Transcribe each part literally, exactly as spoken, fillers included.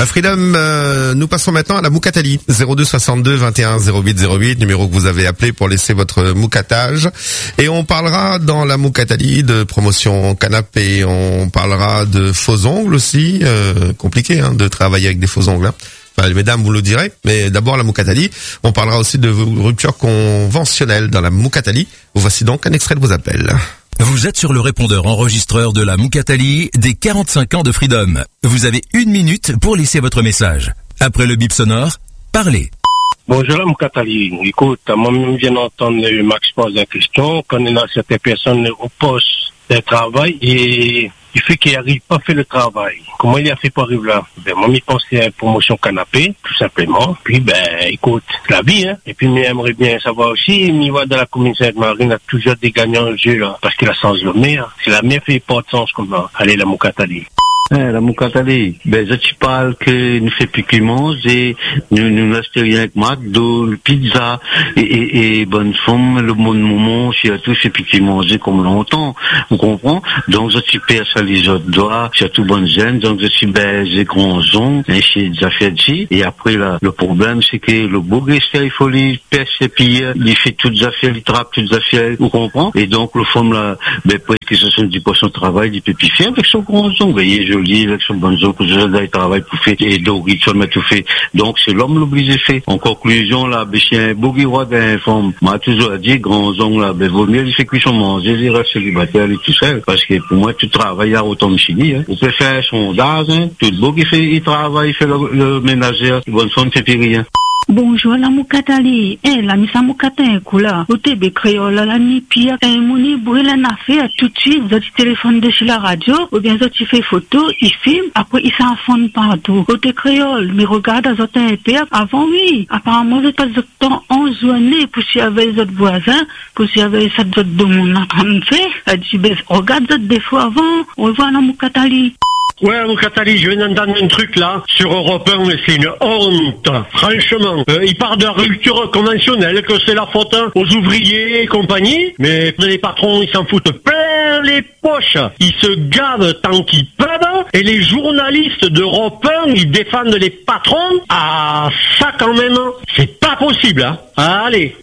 Euh, Freedom, euh, nous passons maintenant à la Moukatali. zéro deux soixante-deux vingt et un zéro huit zéro huit, numéro que vous avez appelé pour laisser votre moukatage. Et on parlera dans la Moukatali de promotion canapé, on parlera de faux ongles aussi, euh, compliqué hein, de travailler avec des faux ongles. Hein. Enfin, les mesdames, vous le direz, mais d'abord la Moukatali. On parlera aussi de rupture conventionnelle dans la Moukatali. Voici donc un extrait de vos appels. Vous êtes sur le répondeur enregistreur de la Moukatali des quarante-cinq ans de Freedom. Vous avez une minute pour laisser votre message. Après le bip sonore, parlez. Bonjour la Moukatali. Écoute, moi-même viens d'entendre Max poser la question. Quand on a certaines personnes au poste de travail et il fait qu'il n'arrive pas à faire le travail. Comment il a fait pour arriver là? Ben, moi, je pensais à une promotion canapé, tout simplement. Puis, ben, écoute, c'est la vie, hein. Et puis, j'aimerais bien savoir aussi, au niveau de la commune Sainte-Marine, a toujours des gagnants au jeu, là. Parce qu'il a sens le maire. C'est la mer fait pas de sens, comme ça. Allez, la Moukatali. Eh, la Moukatali, ben, je te parle que nous fait plus qu'ils mangent et nous, nous restons rien avec McDo, le pizza et, et, et bonne femme, le bon moment, surtout, c'est plus qu'ils mangent comme longtemps. Vous comprenez? Donc, je te perds ça les autres doigts, surtout bonne gêne, donc je te baise les grands ongles, et chez des affaires de et après, là, le problème, c'est que le beau resteur, il faut les percer, puis, il fait toutes les affaires, il trappe toutes les affaires, vous comprenez? Et donc, le femme, là, ben, presque soixante-dix pour cent de travail, il peut plus faire avec son grand ongle, vous voyez, joli, avec son bonzo, que je dois travailler pour faire, et donc, il faut mettre tout fait. Donc, c'est l'homme l'obligé fait. En conclusion, là, ben, c'est un beau roi d'un femme. M'a toujours dit, grand ongle, là, ben, vaut mieux, il fait cuire son manger, il reste célibataire, et tout seul. Parce que, pour moi, tu travailles à autant de chili, hein. On peut faire un sondage, hein. Tout beau qui fait, il travaille, il fait le, le ménagère, bonne femme, fait plus rien. Bonjour la Moukatali, eh la misa Moukata kula, au T B créole la ni pia, eh moni brûle en affaire tout de suite, vous téléphone dessus la radio, ou bien vous fait photo, il filme, après il s'enfonce partout. Au T créole, mais regarde à autres père, avant oui, apparemment vous pas de temps enjoigné pour si avec les autres voisins, pour si avec cette autres de mon en fait, elle dit ben regarde d'autres des fois avant, on voit la Moukatali. Ouais, Moukatali, je viens d'entendre un truc là, sur Europe un, mais c'est une honte, franchement. Euh, il parle de rupture conventionnelle, que c'est la faute hein, aux ouvriers et compagnie, mais les patrons, ils s'en foutent plein les poches. Ils se gavent tant qu'ils peuvent, et les journalistes d'Europe un, ils défendent les patrons. Ah, ça quand même, c'est pas possible, hein. Allez.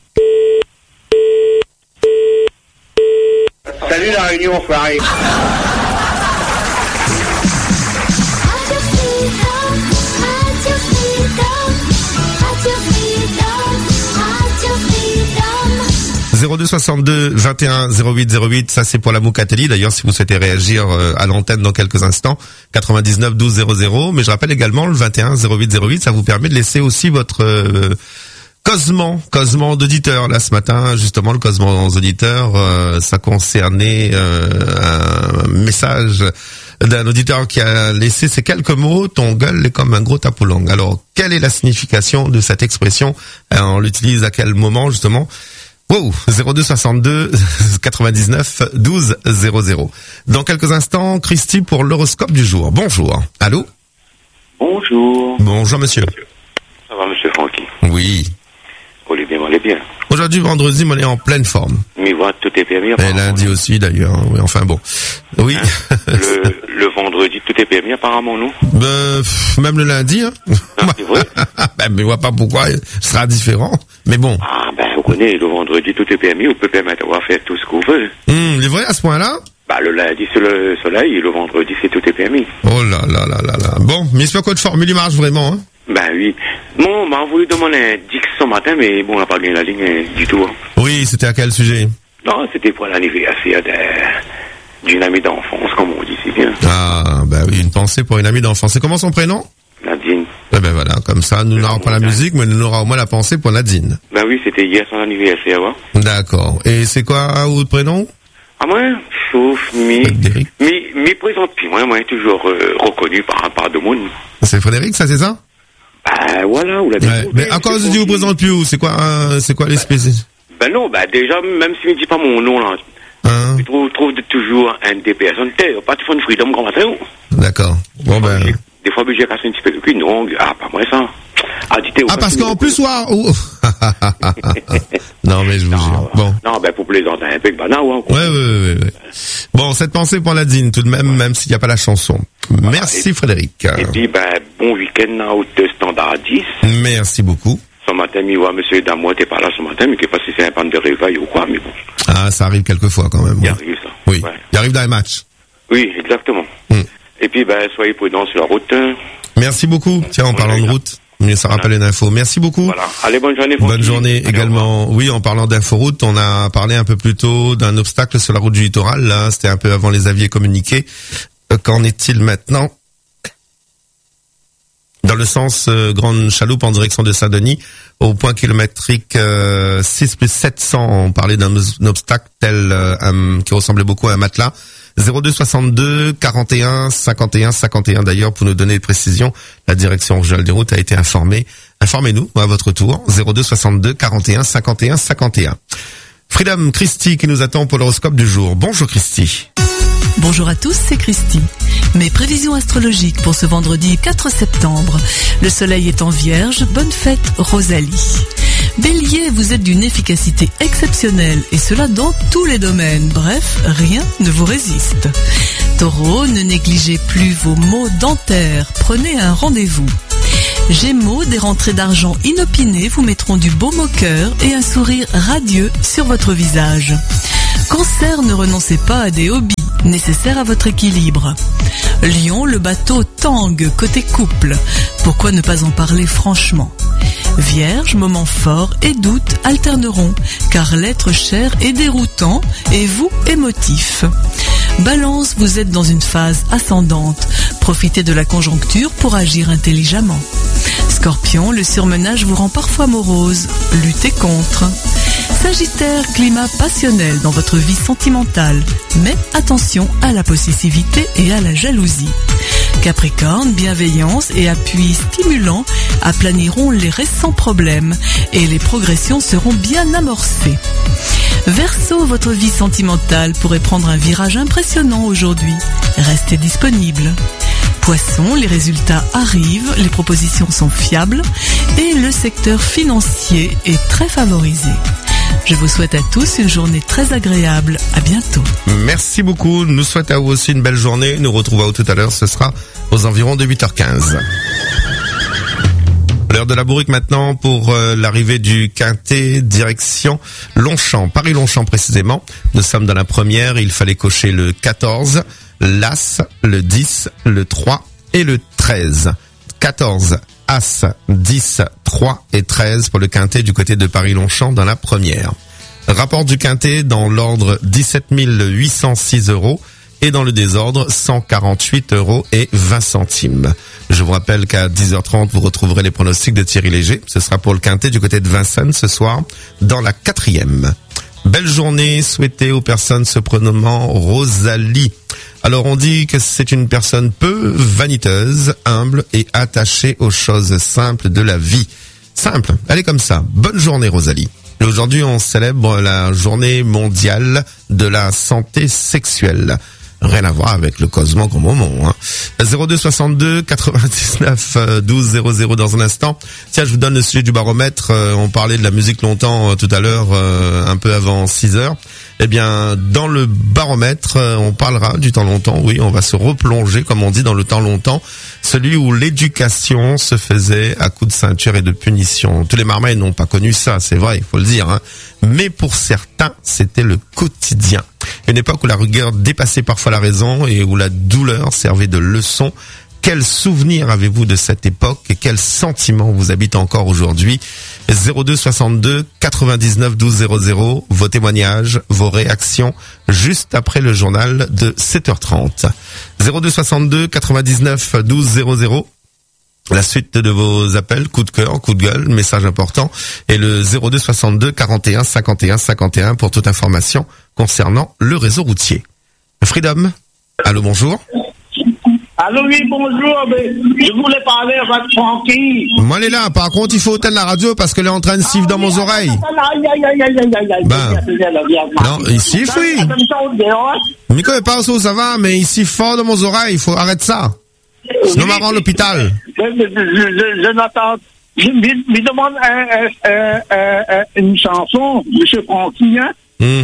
Salut la Réunion, enfoiré. zéro deux soixante-deux vingt et un zéro huit zéro huit, ça c'est pour la Moukatali. D'ailleurs, si vous souhaitez réagir euh, à l'antenne dans quelques instants, quatre-vingt-dix-neuf douze zéro zéro. Mais je rappelle également le vingt et un zéro huit zéro huit, ça vous permet de laisser aussi votre euh, causement, causement d'auditeurs. Là, ce matin, justement, le causement d'auditeurs, euh, ça concernait euh, un message d'un auditeur qui a laissé ces quelques mots: ton gueule est comme un gros tapoulong. Alors, quelle est la signification de cette expression? euh, On l'utilise à quel moment, justement? Wow, zéro deux soixante-deux quatre-vingt-dix-neuf douze zéro zéro. Dans quelques instants, Christy pour l'horoscope du jour. Bonjour. Allô? Bonjour. Bonjour, monsieur. Ça va, monsieur Francky? Oui. Olivier, on est bien. Aujourd'hui, vendredi, on est en pleine forme. Mais voilà, tout est permis. Et lundi aussi, d'ailleurs. Oui, enfin bon. Oui. Hein? le, le vendredi, tout est permis, apparemment, nous? Ben, même le lundi, hein. Ah, c'est vrai? Ben, mais je vois pas pourquoi ce sera différent. Mais bon. Ah, ben, vous connaissez, le vendredi, tout est permis, on peut permettre de faire tout ce qu'on veut. Hum, c'est vrai à ce point-là? Bah, le lundi, c'est le soleil, et le vendredi, c'est tout est permis. Oh là là là là là. Bon, mais j'espère que votre formule, il marche vraiment, hein. Ben oui. Bon, on m'a voulu demander un Dix ce matin, mais bon, on n'a pas gagné la ligne hein, du tout. Hein. Oui, c'était à quel sujet? Non, c'était pour l'anniversaire d'une amie d'enfance, comme on dit si bien. Ah, ben oui, une pensée pour une amie d'enfance. C'est comment son prénom? Nadine. Eh ben voilà, comme ça, nous n'aurons pas la musique, mais nous aurons au moins la pensée pour Nadine. Ben oui, c'était hier son anniversaire, ouais. D'accord. Et c'est quoi votre prénom? Ah, moi, sauf, mi, mi, mi présente, puis moi, moi, toujours euh, reconnu par un par de monde. C'est Frédéric, ça, c'est ça? Ben voilà, vous l'avez ouais. Mais à cause du vous présente plus, c'est quoi, euh, c'est quoi l'espèce? Ben non, ben déjà, même s'il ne dit pas mon nom, là, hein? Je trouve, trouve toujours un des personnes, pas de fond de Freedom grand matin. D'accord. Bon ben. Des fois, j'ai cassé un petit peu le cul, non, ah, pas moi ça. Ah, ah parce qu'en plus, ouais, oh, Non, mais je vous non, jure. Bon. Non, ben, pour plaisanter un peu, ben, non, ouais, ouais, ouais, ouais. Bon, cette pensée pour Nadine, tout de même, ouais. Même s'il n'y a pas la chanson. Voilà. Merci, et, Frédéric. Et puis, ben, bon week-end, à haute standard dix. Merci beaucoup. Ce matin, il voit monsieur Damois, t'es pas là ce matin, mais que pas si c'est un panne de réveil ou quoi, mais bon. Ah, ça arrive quelquefois, quand même. Il oui. arrive, ça. Oui. Ouais. Il arrive dans les matchs. Oui, exactement. Hum. Et puis, ben, soyez prudents sur la route. Merci beaucoup. Tiens, en parlant de route. Mais ça rappelle une info. Merci beaucoup. Voilà. Allez, bonne journée. Bonne journée Allez, également. Oui, en parlant d'inforoute, on a parlé un peu plus tôt d'un obstacle sur la route du littoral. Là, c'était un peu avant les avis communiqués. Qu'en est-il maintenant? Dans le sens euh, Grande Chaloupe en direction de Saint-Denis, au point kilométrique euh, six plus sept cents, on parlait d'un obstacle tel euh, un, qui ressemblait beaucoup à un matelas. zéro deux soixante-deux quarante et un cinquante et un cinquante et un d'ailleurs pour nous donner des précisions. La direction régionale des routes a été informée. Informez-nous à votre tour. zéro deux soixante-deux quarante et un cinquante et un cinquante et un. Freedom Christy qui nous attend pour l'horoscope du jour. Bonjour Christy. Bonjour à tous, c'est Christy. Mes prévisions astrologiques pour ce vendredi quatre septembre. Le soleil est en vierge, bonne fête Rosalie. Bélier, vous êtes d'une efficacité exceptionnelle et cela dans tous les domaines. Bref, rien ne vous résiste. Taureau, ne négligez plus vos mots dentaires, prenez un rendez-vous. Gémeaux, des rentrées d'argent inopinées vous mettront du baume au cœur et un sourire radieux sur votre visage. Cancer, ne renoncez pas à des hobbies nécessaires à votre équilibre. Lion, le bateau tangue côté couple. Pourquoi ne pas en parler franchement? Vierge, moments forts et doutes alterneront, car l'être cher est déroutant et vous émotif. Balance, vous êtes dans une phase ascendante. Profitez de la conjoncture pour agir intelligemment. Scorpion, le surmenage vous rend parfois morose. Luttez contre. Sagittaire, climat passionnel dans votre vie sentimentale, mais attention à la possessivité et à la jalousie. Capricorne, bienveillance et appui stimulant aplaniront les récents problèmes et les progressions seront bien amorcées. Verseau, votre vie sentimentale pourrait prendre un virage impressionnant aujourd'hui. Restez disponible. Poisson, les résultats arrivent, les propositions sont fiables et le secteur financier est très favorisé. Je vous souhaite à tous une journée très agréable. À bientôt. Merci beaucoup. Nous souhaitons à vous aussi une belle journée. Nous retrouvons tout à l'heure. Ce sera aux environs de huit heures quinze. L'heure de la bourrique maintenant pour euh, l'arrivée du Quintet direction Longchamp, Paris-Longchamp précisément. Nous sommes dans la première, il fallait cocher le quatorze, l'As, le dix, le trois et le treize. quatorze, As, dix, trois et treize pour le Quintet du côté de Paris-Longchamp dans la première. Rapport du Quintet dans l'ordre dix-sept mille huit cent six euros. Et dans le désordre, cent quarante-huit euros et vingt centimes. Je vous rappelle qu'à dix heures trente, vous retrouverez les pronostics de Thierry Léger. Ce sera pour le Quintet du côté de Vincennes ce soir, dans la quatrième. Belle journée souhaitée aux personnes se prénommant Rosalie. Alors on dit que c'est une personne peu vaniteuse, humble et attachée aux choses simples de la vie. Simple, elle est comme ça. Bonne journée Rosalie. Et aujourd'hui, on célèbre la journée mondiale de la santé sexuelle. Rien à voir avec le Cosmo Grand Moment. Hein. zéro deux soixante-deux quatre-vingt-dix-neuf douze zéro zéro dans un instant. Tiens, je vous donne le sujet du baromètre. Euh, on parlait de la musique longtemps euh, tout à l'heure, euh, un peu avant six heures. Eh bien, dans le baromètre, euh, on parlera du temps longtemps. Oui, on va se replonger, comme on dit, dans le temps longtemps. Celui où l'éducation se faisait à coups de ceinture et de punition. Tous les marmailles n'ont pas connu ça, c'est vrai, il faut le dire. Hein. Mais pour certains, c'était le quotidien. Une époque où la rigueur dépassait parfois la raison et où la douleur servait de leçon. Quels souvenirs avez-vous de cette époque et quels sentiments vous habitent encore aujourd'hui? zéro deux soixante-deux quatre-vingt-dix-neuf douze zéro zéro, vos témoignages, vos réactions, juste après le journal de sept heures trente. zéro deux soixante-deux quatre-vingt-dix-neuf douze zéro zéro. La suite de vos appels, coup de cœur, coup de gueule, message important, et le zéro deux soixante-deux quarante et un cinquante et un cinquante et un pour toute information concernant le réseau routier. Freedom, allô, bonjour. Allô, oui, bonjour, mais je voulais parler avec Francky. Moi, elle est là, par contre, il faut éteindre la radio parce qu'elle est en train de siffler ah, dans oui, mes oreilles. Aïe, aïe, aïe, aïe, aïe, aïe, ben, non, il siffle, oui. Mais quand il parle ça, ça va, mais il siffle fort dans mes oreilles, il faut arrêter ça. Sinon, on va rendre l'hôpital. Je, je, je, je n'entends me demande euh, euh, euh, euh, une chanson, M. Francky, hein? Mm.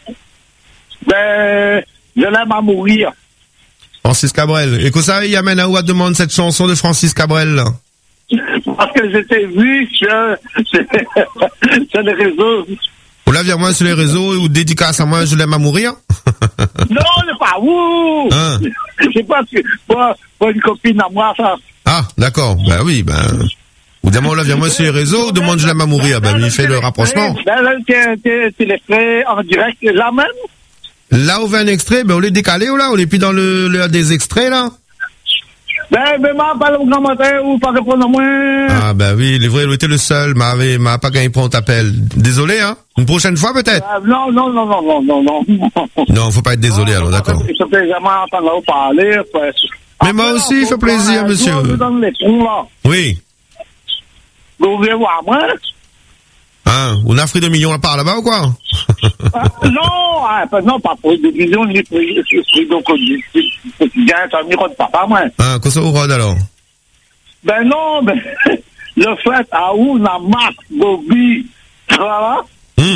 Ben, je l'aime à mourir. Francis Cabrel. Et que ça, il amène à où à demande cette chanson de Francis Cabrel, là? Parce que j'étais vu sur, sur les réseaux. Vous l'avez moi sur les réseaux ou dédicace à moi, je l'aime à mourir? Non, c'est pas vous. Hein? C'est pas, pas, pas une copine à moi, ça. Ah, d'accord. Ben oui, ben... Ou demande la moi sur les réseaux, ou demande je l'aime à mourir. Ben, il fait le rapprochement. Ben là, tu les fais en direct, là même? Là où on fait un extrait, ben, on les décalé, ou là? On les plus dans le, le, des extraits, là? Ben, ben, m'a pas le grand matin, ou pas répondre à moi. Ah, ben oui, les vrais, il était le seul, m'avait, m'a pas gagné pour ton appel. Désolé, hein? Une prochaine fois, peut-être? Euh, non, non, non, non, non, non, non. Non, faut pas être désolé, non, alors, d'accord. Ça fait jamais entendre parler, quoi. Mais moi aussi, il fait plaisir, monsieur. Oui. Vous voulez voir moi? Hein? On a pris deux millions à part là-bas ou quoi? Ah, non, ah, non, pas pour deux millions, ni pour donc quotidien, ça m'y rôde pas, pas moi. Ah, qu'est-ce que vous rôde alors? Ben non, ben, le fait à où on a Marc, Bobby, voilà. Hum.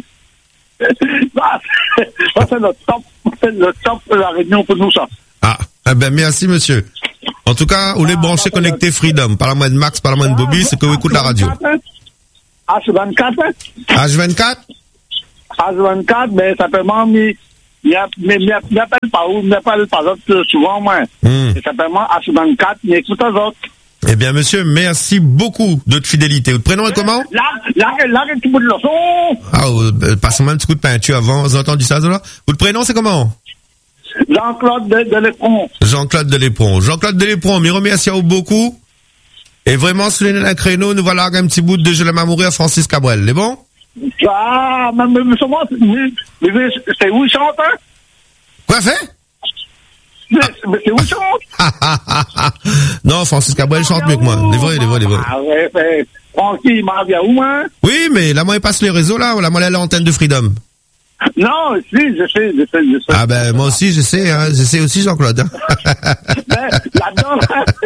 Ça, c'est le top, c'est le top de la réunion pour nous, ça. Ah, eh ben, merci, monsieur. En tout cas, on est branché connecté Freedom. Parle-moi de Max, parle-moi de Bobby, c'est que vous écoutez la radio. H vingt-quatre. H vingt-quatre? H vingt-quatre, mais simplement, mais, il n'appelle pas où, il n'appelle pas l'autre souvent, moi. Mm. C'est simplement H vingt-quatre, mais écoute les autres. Eh bien, monsieur, merci beaucoup de votre fidélité. Votre prénom est comment? Là, là, là, un petit bout de leçon. Ah, euh, passons-moi un petit coup de peinture avant. Vous avez entendu ça, là? Votre prénom, c'est comment? Jean-Claude de, de Lépron. Jean-Claude de Lépron. Jean-Claude de Lépron, me remercie beaucoup. Et vraiment, sur les créneaux, nous voilà un petit bout de Je l'aime à mourir à Francis Cabrel. C'est bon? Ah, mais, mais, mais, mais c'est où il chante, hein? Quoi fait? Mais c'est où il chante? Non, Francis Cabrel chante mieux que moi. Les vrais, les vrais, les vrais. Ah ouais, c'est Francis, il m'a bien où, hein? Oui, mais là, moi, il passe les réseaux, là. Là, moi, elle est à l'antenne de Freedom. Non, si, je sais, je sais, je sais. Ah ben, moi aussi, je sais, hein. Je sais aussi, Jean-Claude. Hein. Ben, là-dedans,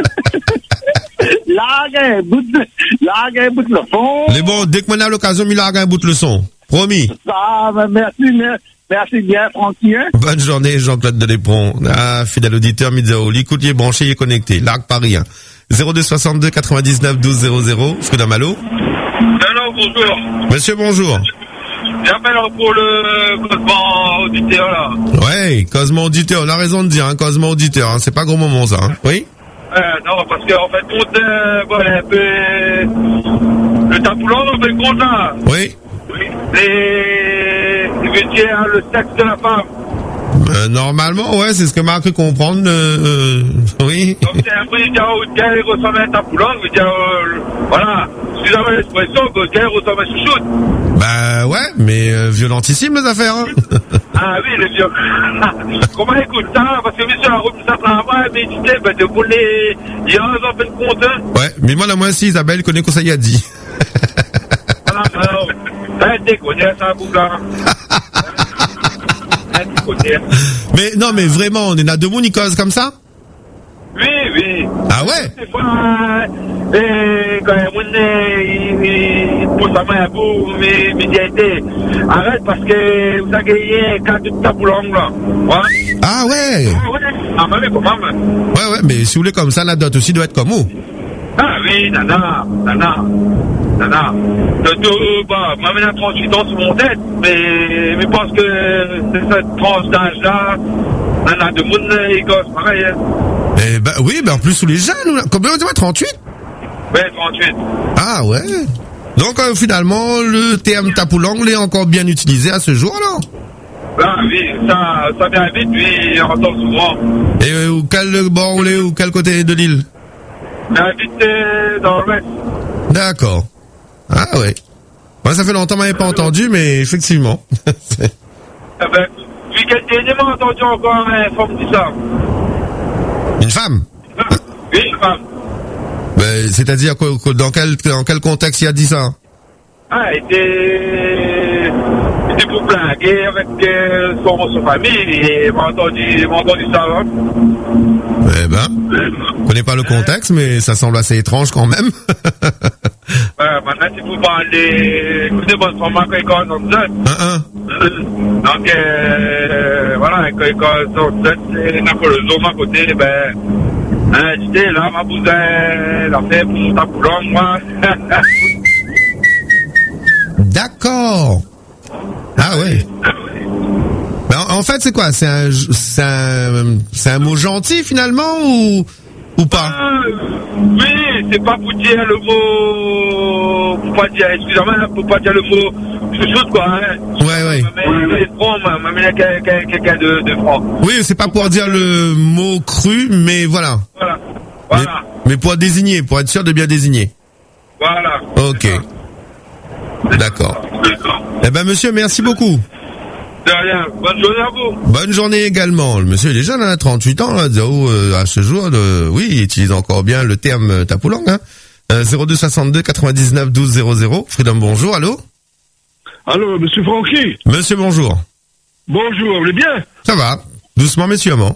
largue un bout de, largue un bout de le fond. Les bons, dès que on a l'occasion, il largue un bout de leçon. Promis. Ah, ben, merci, merci, merci bien, Francky, hein. Bonne journée, Jean-Claude de Lépron. Ah, fidèle auditeur, Midzao. L'écoute, il est branché, il est connecté. Largue Paris, hein. zéro deux soixante-deux quatre-vingt-dix-neuf douze zéro zéro. Freedom, allô? Allô, bonjour. Monsieur, bonjour. J'appelle pour le Cosmo auditeur, là. Ouais, Cosmo auditeur, on a raison de dire, hein, Cosmo auditeur, hein, c'est pas gros moment, ça, hein. Oui? Euh, non, parce qu'en fait, compte, euh, voilà, un peu, le tapoulon, on fait le compte, là. Oui. Oui. Les, je veux dire, le sexe de la femme. Euh, normalement, ouais, c'est ce que m'a cru comprendre, euh, euh, oui. Donc, c'est un peu, il ressemble à un tapoulon, je veux dire, euh, voilà, excusez-moi l'expression, que le gars ressemble à un chouchoute. Bah ouais, mais euh, violentissime les affaires. Hein. Ah oui, les vieux. Comment écoute ça? Parce que monsieur a remis ça travail, mais tu sais, ben, de voler, il y a un fait le compte. Hein? Ouais, mais moi, là, moi aussi, Isabelle connaît quoi ça y a dit. Voilà, alors, t'as été connu, ça, vous, là. Mais non, mais vraiment, on est là deux mots, Nicole, comme ça? Oui, oui. Ah ouais? Des fois, euh, quand on est, il pousse sa main à bout, mais, mais il a été. Arrête parce que vous avez gagné quatre de ta boulongue, là. Ouais. Ah ouais? Ah ouais? Ah, mais comment? Ouais, ouais, mais si vous voulez comme ça, la dot aussi doit être comme vous. Ah oui, nana, nana, nana. De tout, bah, moi, maintenant, trente-huit ans sur mon tête, mais, mais parce que c'est cette tranche d'âge-là, nana, de monde, les gosses, pareil, hein. Eh ben, oui, ben, en plus, sous les jeunes, là. Combien, tu vois, trente-huit? Ouais, trente-huit. Ah ouais. Donc, euh, finalement, le terme tapoulang est encore bien utilisé à ce jour, alors? Ah oui, ça, ça vient vite, puis on entend souvent. Et euh, où, quel bord ou, les, ou quel côté de l'île? J'habite euh, dans l'ouest. D'accord. Ah ouais. Moi, ça fait longtemps que je n'avais pas entendu, mais effectivement. Ah ben, week-end dernier, j'ai entendu encore une femme dire ça. Une femme? Ah, oui, une femme. Ben, c'est-à-dire, dans quel, dans quel contexte il a dit ça? Ah, elle était... c'était pour blaguer avec euh, son, son famille, et m'a entendu, m'a entendu ça. Hein. Eh ben, je connais pas le contexte, mais ça semble assez étrange quand même. euh, maintenant, si vous parlez, écoutez, bonne format quand il commence en zone. Donc, euh, voilà, quand il commence en zone, c'est Napoléon, à côté, ben, hein, j'étais là, ma bousin, la fait pour ta couleur, moi. D'accord. Ah ouais. Ben, en fait, c'est quoi? C'est un, c'est un, c'est un mot gentil finalement ou ou pas? euh, Oui, c'est pas pour dire le mot, pour pas dire, excusez-moi, pour pas dire le mot chouchoute quoi. Hein. Ouais, ouais. Mais franc, mais quelqu'un de, de franc. Oui, c'est pas pour dire le mot cru, mais voilà. Voilà. Voilà. Mais, mais pour désigner, pour être sûr de bien désigner. Voilà. Ok. D'accord. Eh ben, monsieur, merci beaucoup. De rien. Bonne journée à vous. Bonne journée également. Le monsieur, il est jeune, hein, trente-huit ans, là, euh, à ce jour, de, oui, il utilise encore bien le terme tapulang, hein. Euh, zéro deux soixante-deux quatre-vingt-dix-neuf douze zéro zéro. Freedom, bonjour, allô? Allô, monsieur Francky. Monsieur, bonjour. Bonjour, vous allez bien? Ça va. Doucement, messieurs, amant.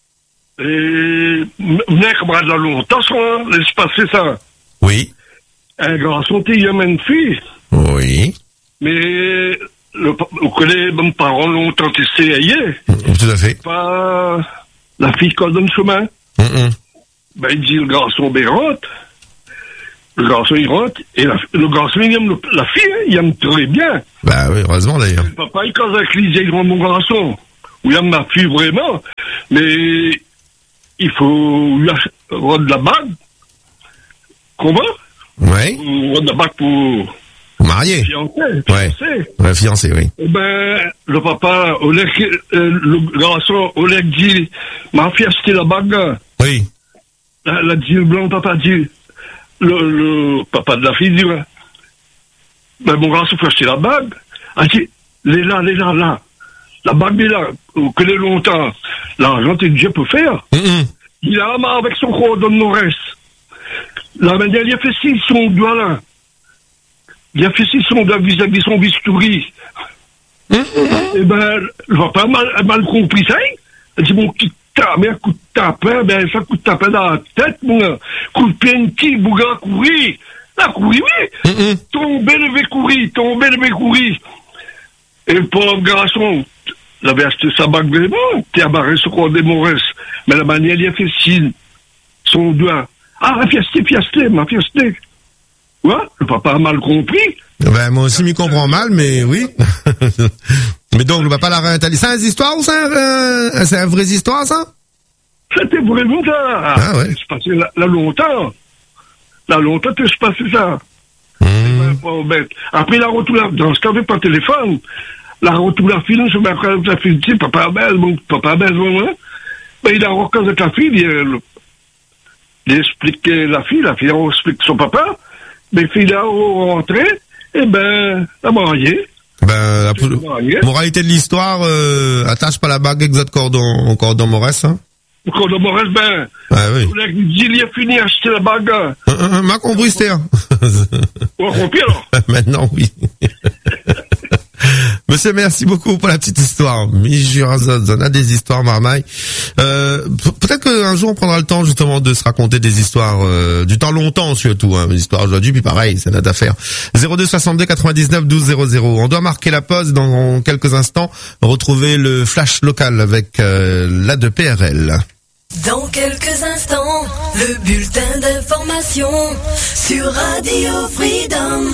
Et, venez, camarade, là, longtemps, ça, laisse passer ça. Oui. Un garçon, il y a une fille. Oui. Mais, le, vous connaissez, mes parents l'ont essayé. Tout à fait. Pas, la fille qui donne le chemin. Mm-mm. Ben, il dit, le garçon, ben, rentre. Le garçon, il rentre, et la, le garçon, il aime le, la fille, hein, il aime très bien. Bah oui, heureusement d'ailleurs. Le papa, il casse avec lui, il dit, mon garçon. Oui, il aime ma fille vraiment, mais il faut lui rendre la bague. Comment? Oui. Rendre la bague pour... Marié. Fiancé. Ouais. Fiancé. Ouais, fiancé, oui. Eh ben, le papa, Oleg, euh, le garçon, Oleg dit, ma fille a acheté la bague. Oui. La, la dit, le blanc papa dit, le, le papa de la fille dit, ouais. Ben, mon garçon faut acheter la bague. Elle dit, elle est là, elle est là, là. La bague est là. Vous connaissez longtemps. L'argent, Dieu peut faire. Mm-mm. Il a marre avec son cordon de Nord-Est. La main il a fait six son doigt là. Il a fait six son doigt vis-à-vis son bistouri. Mm-hmm. Et ben, je vois pas mal, mal compris ça. Elle dit, mon petit tapin, un coup de tapin, ben, ça coup de tapin dans la tête, mon coup de pied, petit bouga courir. Là, courir, oui. Mm-hmm. Tomber, lever, courir, tomber, lever, courir. Et le pauvre garçon, il avait acheté sa bague vraiment, t'es abarré sur quoi des Maurice. Mais la manière, il a fait signe, son doigt. Ah, fiasté, fiasté, ma fiasté. Ouais, le papa a mal compris. Ben, moi aussi, m'y comprends mal, mais oui. Mais donc, le papa l'a réinstallé. C'est une histoire ou c'est un, euh, c'est une vraie histoire, ça? C'était vraiment ça. Ah, ouais. C'est passé là, là longtemps. Là longtemps, que c'est passé ça. Mmh. Pas bête. Après, la retour là, dans ce cas, pas de téléphone. La retour la fille, je m'appelle la fille, dit, papa belle, mon papa belle, moi. Ben, il a recommandé avec la fille, il, il explique la fille, la fille explique son papa. Ben, fille là, rentré, et ben, la mariée. Ben, la moralité de l'histoire, euh, attache pas la bague avec votre cordon, au cordon Maurice, hein? Le cordon Maurice, ben, ah, oui. Il a fini à acheter la bague. Euh, euh, m'a compris, Stère. On a compris, alors? Maintenant, oui. Monsieur, merci beaucoup pour la petite histoire. On a des histoires marmailles. Euh, peut-être qu'un jour on prendra le temps justement de se raconter des histoires euh, du temps longtemps surtout, hein, des histoires aujourd'hui, puis pareil, c'est notre affaire. zéro deux soixante-deux quatre-vingt-dix-neuf douze zéro zéro. On doit marquer la pause dans quelques instants, retrouver le flash local avec euh, l'A deux P R L. Dans quelques instants, le bulletin d'information sur Radio Freedom.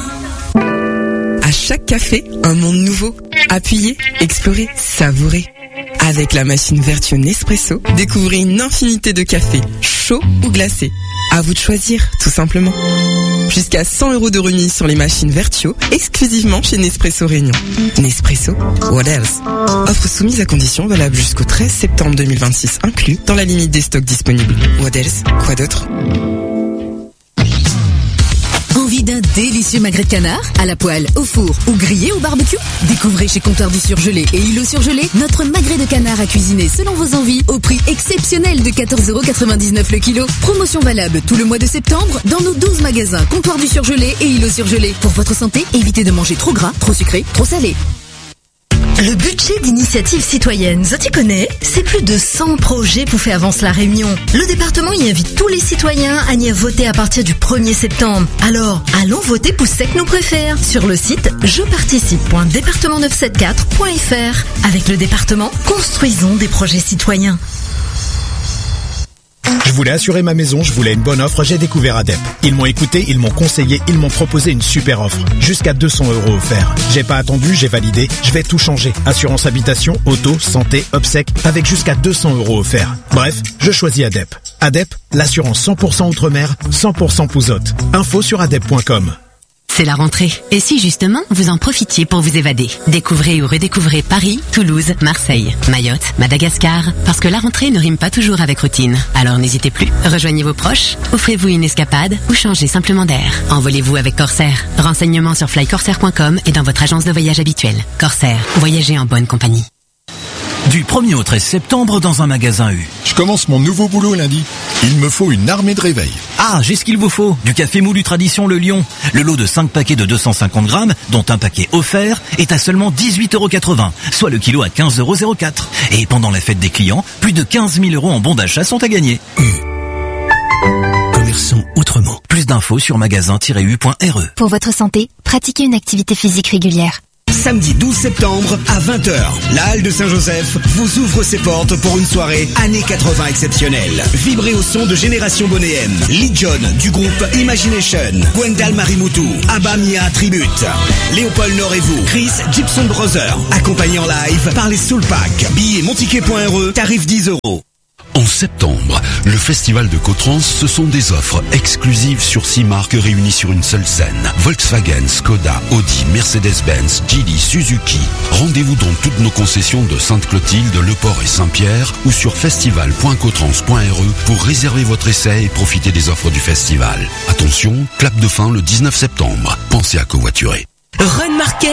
À chaque café, un monde nouveau. Appuyez, explorez, savourez. Avec la machine Vertuo Nespresso, découvrez une infinité de cafés, chauds ou glacés. À vous de choisir, tout simplement. Jusqu'à cent euros de remise sur les machines Vertuo, exclusivement chez Nespresso Réunion. Nespresso, what else? Offre soumise à conditions valable jusqu'au treize septembre deux mille vingt-six inclus, dans la limite des stocks disponibles. What else? Quoi d'autre? Envie d'un délicieux magret de canard, à la poêle, au four ou grillé au barbecue. Découvrez chez Comptoir du Surgelé et Îlot Surgelé notre magret de canard à cuisiner selon vos envies au prix exceptionnel de quatorze euros quatre-vingt-dix-neuf le kilo. Promotion valable tout le mois de septembre dans nos douze magasins Comptoir du Surgelé et Îlot Surgelé. Pour votre santé, évitez de manger trop gras, trop sucré, trop salé. Le budget d'initiative citoyenne, ça tu connais? C'est plus de cent projets pour faire avancer la Réunion. Le département y invite tous les citoyens à y voter à partir du premier septembre. Alors, allons voter pour ceux que nous préfèrent sur le site je participe point département neuf cent soixante-quatre point f r. Avec le département, construisons des projets citoyens. Je voulais assurer ma maison, je voulais une bonne offre, j'ai découvert Adep. Ils m'ont écouté, ils m'ont conseillé, ils m'ont proposé une super offre. Jusqu'à deux cents euros offerts. J'ai pas attendu, j'ai validé, je vais tout changer. Assurance habitation, auto, santé, obsèques, avec jusqu'à deux cents euros offerts. Bref, je choisis Adep. Adep, l'assurance cent pour cent outre-mer, cent pour cent Pouzotte. Info sur adep point com. C'est la rentrée. Et si justement, vous en profitiez pour vous évader? Découvrez ou redécouvrez Paris, Toulouse, Marseille, Mayotte, Madagascar. Parce que la rentrée ne rime pas toujours avec routine. Alors n'hésitez plus. Rejoignez vos proches, offrez-vous une escapade ou changez simplement d'air. Envolez-vous avec Corsair. Renseignements sur fly corsair point com et dans votre agence de voyage habituelle. Corsair. Voyagez en bonne compagnie. Du premier au treize septembre dans un magasin U. Je commence mon nouveau boulot lundi. Il me faut une armée de réveil. Ah, j'ai ce qu'il vous faut. Du café moulu tradition Le Lion. Le lot de cinq paquets de deux cent cinquante grammes, dont un paquet offert, est à seulement dix-huit euros quatre-vingts, soit le kilo à quinze euros zéro quatre. Et pendant la fête des clients, plus de quinze mille euros en bons d'achat sont à gagner. U. Commerçants autrement. Plus d'infos sur magasin tiret u point r e. Pour votre santé, pratiquez une activité physique régulière. Samedi douze septembre à vingt heures, la Halle de Saint-Joseph vous ouvre ses portes pour une soirée années quatre-vingts exceptionnelle. Vibrez au son de Génération Bonnet-M, Lee John du groupe Imagination, Gwendal Marimutu, Abba Mia Tribute, Léopold Nord et vous, Chris Gibson Brothers, accompagné en live par les Soul Pack. Billets montiquet point r e, tarif dix euros. En septembre, le festival de Cotrans, ce sont des offres exclusives sur six marques réunies sur une seule scène. Volkswagen, Skoda, Audi, Mercedes-Benz, Geely, Suzuki. Rendez-vous dans toutes nos concessions de Sainte-Clotilde, Le Port et Saint-Pierre ou sur festival point cotrans point r e pour réserver votre essai et profiter des offres du festival. Attention, clap de fin le dix-neuf septembre. Pensez à covoiturer. Run Market